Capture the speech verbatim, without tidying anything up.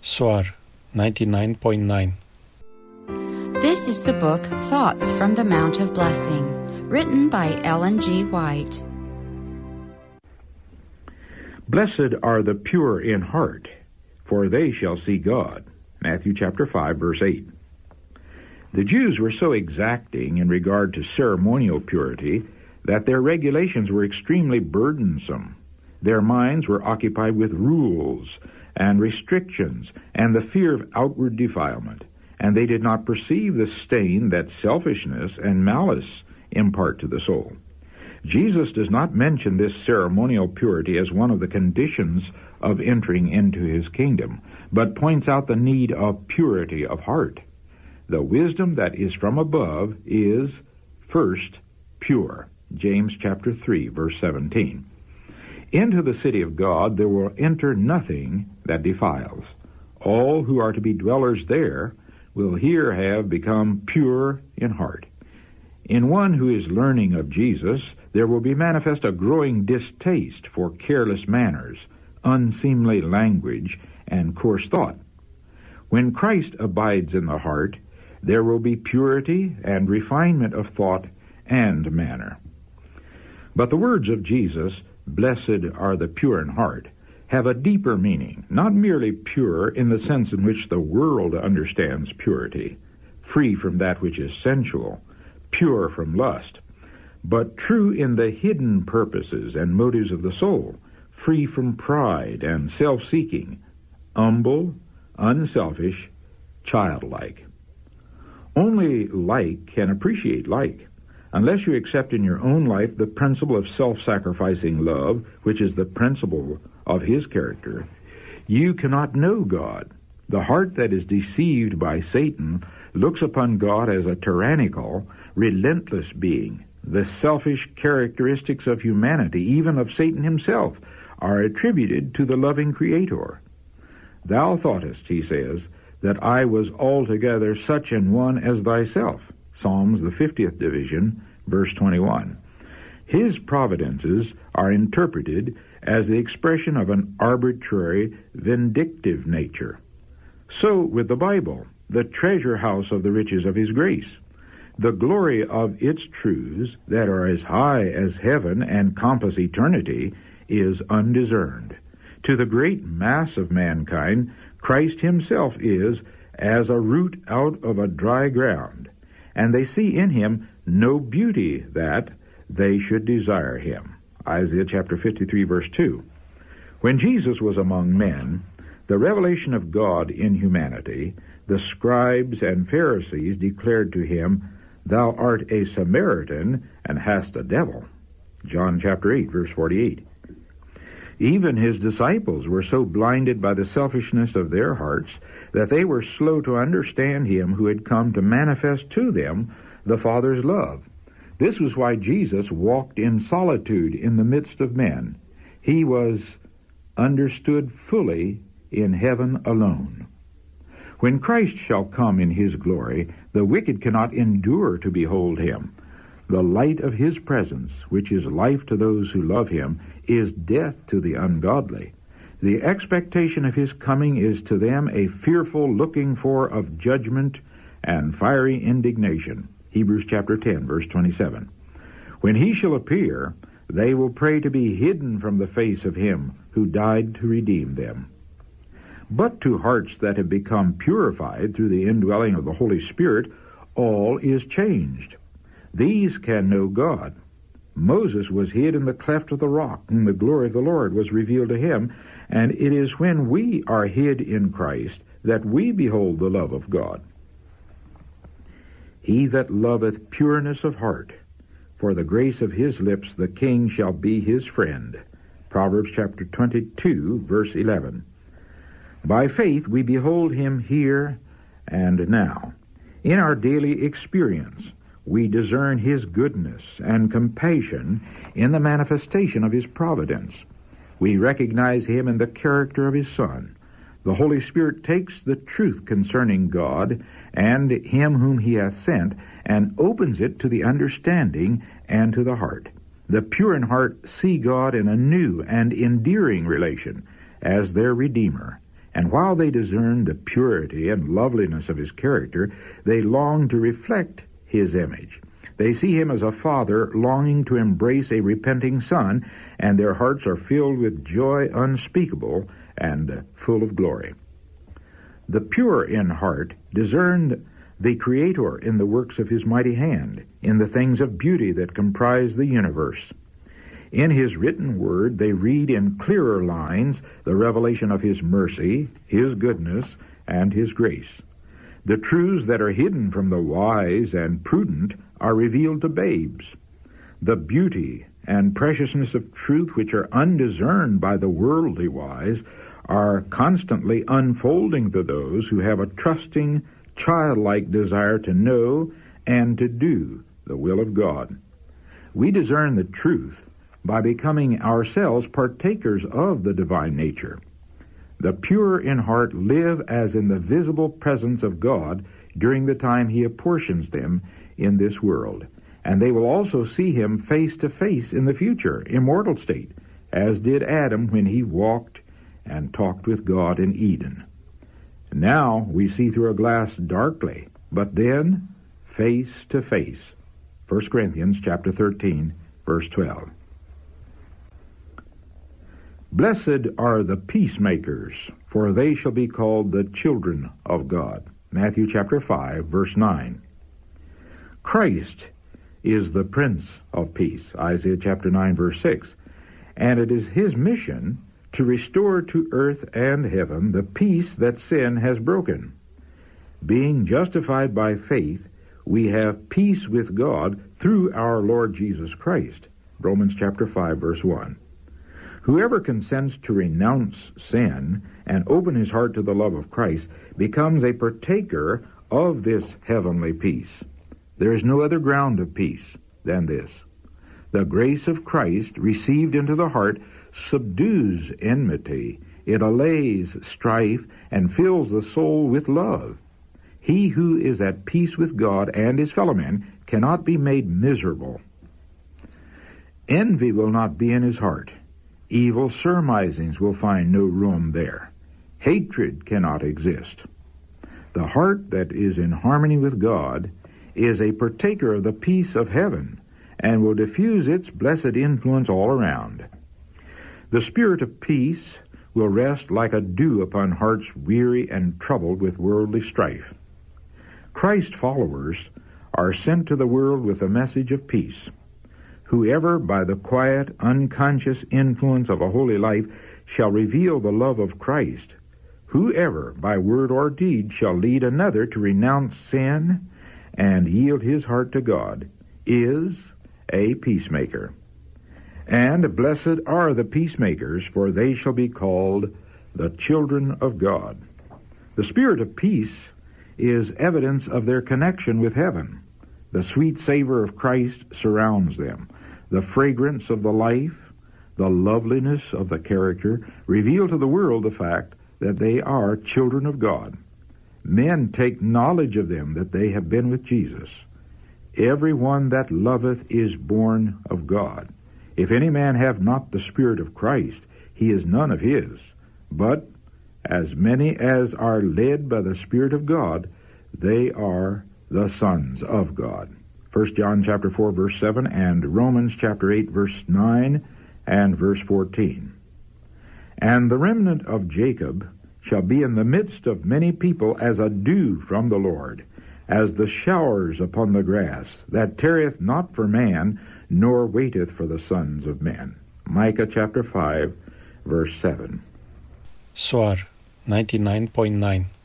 S O A R ninety-nine point nine. This is the book Thoughts from the Mount of Blessing, written by Ellen G. White. Blessed are the pure in heart, for they shall see God. Matthew chapter five, verse eight. The Jews were so exacting in regard to ceremonial purity that their regulations were extremely burdensome. Their minds were occupied with rules and restrictions and the fear of outward defilement, and they did not perceive the stain that selfishness and malice impart to the soul. Jesus does not mention this ceremonial purity as one of the conditions of entering into his kingdom, but points out the need of purity of heart. The wisdom that is from above is, first, pure. James chapter three, verse seventeen. Into the city of God there will enter nothing that defiles. All who are to be dwellers there will here have become pure in heart. In one who is learning of Jesus, there will be manifest a growing distaste for careless manners, unseemly language, and coarse thought. When Christ abides in the heart, there will be purity and refinement of thought and manner. But the words of Jesus, "Blessed are the pure in heart," have a deeper meaning, not merely pure in the sense in which the world understands purity, free from that which is sensual, pure from lust, but true in the hidden purposes and motives of the soul, free from pride and self-seeking, humble, unselfish, childlike. Only like can appreciate like. Unless you accept in your own life the principle of self-sacrificing love, which is the principle of his character, you cannot know God. The heart that is deceived by Satan looks upon God as a tyrannical, relentless being. The selfish characteristics of humanity, even of Satan himself, are attributed to the loving Creator. "Thou thoughtest," he says, "that I was altogether such an one as thyself." Psalms, the fiftieth division, verse twenty-one. His providences are interpreted as the expression of an arbitrary, vindictive nature. So with the Bible, the treasure house of the riches of his grace. The glory of its truths that are as high as heaven and compass eternity is undiscerned. To the great mass of mankind, Christ himself is as a root out of a dry ground, and they see in him no beauty that they should desire him. Isaiah chapter fifty-three, verse two. When Jesus was among men, the revelation of God in humanity, the scribes and Pharisees declared to him, "Thou art a Samaritan, and hast a devil." John chapter eight, verse forty-eight. Even his disciples were so blinded by the selfishness of their hearts that they were slow to understand him who had come to manifest to them the Father's love. This was why Jesus walked in solitude in the midst of men. He was understood fully in heaven alone. When Christ shall come in his glory, the wicked cannot endure to behold him. The light of his presence, which is life to those who love him, is death to the ungodly. The expectation of his coming is to them a fearful looking for of judgment and fiery indignation. Hebrews chapter ten, verse twenty-seven. When he shall appear, they will pray to be hidden from the face of him who died to redeem them. But to hearts that have become purified through the indwelling of the Holy Spirit, all is changed. These can know God. Moses was hid in the cleft of the rock, and the glory of the Lord was revealed to him, and it is when we are hid in Christ that we behold the love of God. He that loveth pureness of heart, for the grace of his lips the king shall be his friend. Proverbs chapter twenty-two, verse eleven. By faith we behold him here and now. In our daily experience, we discern his goodness and compassion in the manifestation of his providence. We recognize him in the character of his Son. The Holy Spirit takes the truth concerning God and him whom he hath sent, and opens it to the understanding and to the heart. The pure in heart see God in a new and endearing relation as their Redeemer, And while they discern the purity and loveliness of his character, they long to reflect his image. They see him as a father longing to embrace a repenting son, and their hearts are filled with joy unspeakable and full of glory. The pure in heart discerned the Creator in the works of his mighty hand, in the things of beauty that comprise the universe. In his written word, they read in clearer lines the revelation of his mercy, his goodness, and his grace. The truths that are hidden from the wise and prudent are revealed to babes. The beauty and preciousness of truth which are undiscerned by the worldly wise are constantly unfolding to those who have a trusting, childlike desire to know and to do the will of God. We discern the truth by becoming ourselves partakers of the divine nature. The pure in heart live as in the visible presence of God during the time he apportions them in this world, and they will also see him face to face in the future, immortal state, as did Adam when he walked and talked with God in Eden. Now we see through a glass darkly, but then face to face. First Corinthians chapter thirteen, verse twelve. Blessed are the peacemakers, for they shall be called the children of God. Matthew chapter five, verse nine. Christ is the Prince of Peace. Isaiah chapter nine, verse six. And it is his mission to restore to earth and heaven the peace that sin has broken. Being justified by faith, we have peace with God through our Lord Jesus Christ. Romans chapter five, verse one. Whoever consents to renounce sin and open his heart to the love of Christ becomes a partaker of this heavenly peace. There is no other ground of peace than this. The grace of Christ received into the heart subdues enmity, it allays strife, and fills the soul with love. He who is at peace with God and his fellow men cannot be made miserable. Envy will not be in his heart. Evil surmisings will find no room there. Hatred cannot exist. The heart that is in harmony with God is a partaker of the peace of heaven and will diffuse its blessed influence all around. The spirit of peace will rest like a dew upon hearts weary and troubled with worldly strife. Christ followers are sent to the world with a message of peace. Whoever, by the quiet, unconscious influence of a holy life, shall reveal the love of Christ, whoever, by word or deed, shall lead another to renounce sin and yield his heart to God, is a peacemaker. And blessed are the peacemakers, for they shall be called the children of God. The spirit of peace is evidence of their connection with heaven. The sweet savor of Christ surrounds them. The fragrance of the life, the loveliness of the character, reveal to the world the fact that they are children of God. Men take knowledge of them that they have been with Jesus. Every one that loveth is born of God. If any man have not the Spirit of Christ, he is none of his. But as many as are led by the Spirit of God, they are the sons of God. First John chapter four, verse seven, and Romans chapter eight, verse nine, and verse fourteen. And the remnant of Jacob shall be in the midst of many people as a dew from the Lord, as the showers upon the grass, that tarrieth not for man, nor waiteth for the sons of men. Micah chapter five, verse seven. Soar ninety-nine point nine.